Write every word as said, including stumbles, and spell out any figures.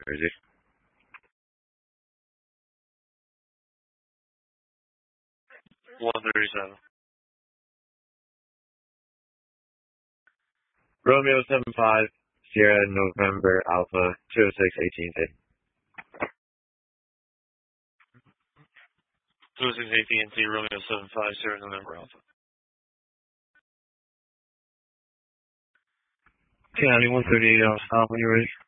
Jersey. one thirty-seven. Romeo seven five, Sierra November Alpha two oh six eighteen A. two oh six A T and T, Romeo seven five, Sierra November Alpha. County one thirty-eight, Alpha, when you're ready.